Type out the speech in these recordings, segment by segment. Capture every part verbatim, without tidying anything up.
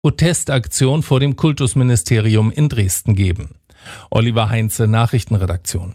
Protestaktion vor dem Kultusministerium in Dresden geben. Oliver Heinze, Nachrichtenredaktion.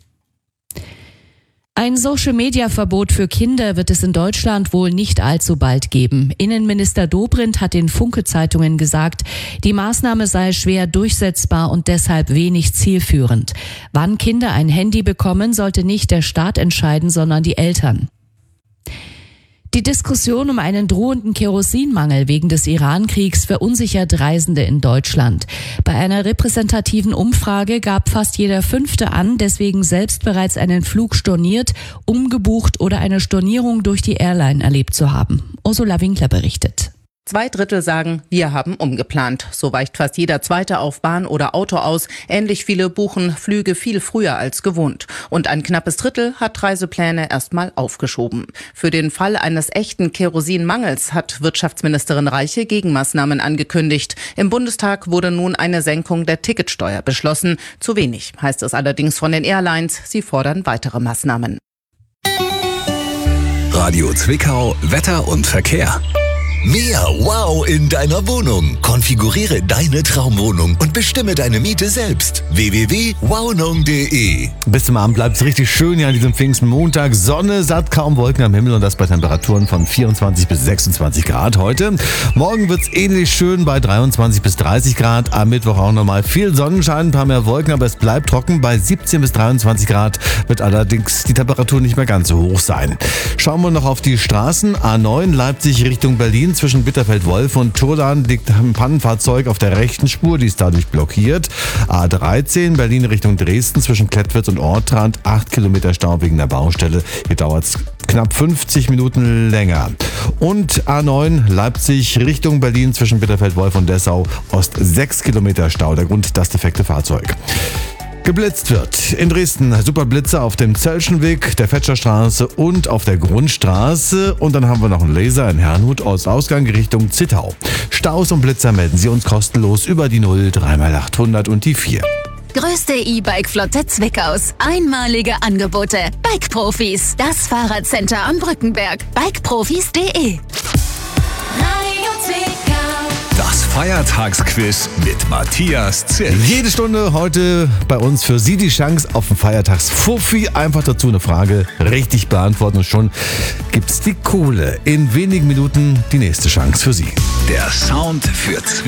Ein Social-Media-Verbot für Kinder wird es in Deutschland wohl nicht allzu bald geben. Innenminister Dobrindt hat den Funke-Zeitungen gesagt, die Maßnahme sei schwer durchsetzbar und deshalb wenig zielführend. Wann Kinder ein Handy bekommen, sollte nicht der Staat entscheiden, sondern die Eltern. Die Diskussion um einen drohenden Kerosinmangel wegen des Iran-Kriegs verunsichert Reisende in Deutschland. Bei einer repräsentativen Umfrage gab fast jeder Fünfte an, deswegen selbst bereits einen Flug storniert, umgebucht oder eine Stornierung durch die Airline erlebt zu haben. Ursula Winkler berichtet. Zwei Drittel sagen, wir haben umgeplant. So weicht fast jeder Zweite auf Bahn oder Auto aus. Ähnlich viele buchen Flüge viel früher als gewohnt. Und ein knappes Drittel hat Reisepläne erstmal aufgeschoben. Für den Fall eines echten Kerosinmangels hat Wirtschaftsministerin Reiche Gegenmaßnahmen angekündigt. Im Bundestag wurde nun eine Senkung der Ticketsteuer beschlossen. Zu wenig, heißt es allerdings von den Airlines. Sie fordern weitere Maßnahmen. Radio Zwickau, Wetter und Verkehr. Mehr Wow in deiner Wohnung. Konfiguriere deine Traumwohnung und bestimme deine Miete selbst. w w w punkt wownung punkt d e. Bis zum Abend bleibt es richtig schön hier an diesem Pfingstmontag. Sonne, satt, kaum Wolken am Himmel und das bei Temperaturen von vierundzwanzig bis sechsundzwanzig Grad heute. Morgen wird es ähnlich schön bei dreiundzwanzig bis dreißig Grad. Am Mittwoch auch nochmal viel Sonnenschein, ein paar mehr Wolken, aber es bleibt trocken. Bei siebzehn bis dreiundzwanzig Grad wird allerdings die Temperatur nicht mehr ganz so hoch sein. Schauen wir noch auf die Straßen. A neun Leipzig Richtung Berlin. Zwischen Bitterfeld-Wolf und Turdan liegt ein Pannenfahrzeug auf der rechten Spur, die ist dadurch blockiert. A dreizehn Berlin Richtung Dresden zwischen Klettwitz und Ortrand, acht Kilometer Stau wegen der Baustelle. Hier dauert es knapp fünfzig Minuten länger. Und A neun Leipzig Richtung Berlin zwischen Bitterfeld-Wolf und Dessau, Ost sechs Kilometer Stau. Der Grund, das defekte Fahrzeug. Geblitzt wird. In Dresden Superblitze auf dem Zöllschenweg, der Fetscherstraße und auf der Grundstraße. Und dann haben wir noch einen Laser in Herrnhut aus Ausgang Richtung Zittau. Staus und Blitzer melden Sie uns kostenlos über die null drei mal achthundert und die vier. Größte E-Bike-Flotte Zwickaus. Einmalige Angebote. Bike-Profis. Das Fahrradcenter am Brückenberg. bikeprofis punkt de. Das Feiertagsquiz mit Matthias Zill. Jede Stunde heute bei uns für Sie die Chance auf ein Feiertagsfuffi. Einfach dazu eine Frage richtig beantworten und schon gibt's die Kohle. In wenigen Minuten die nächste Chance für Sie. Der Sound für Zwickau.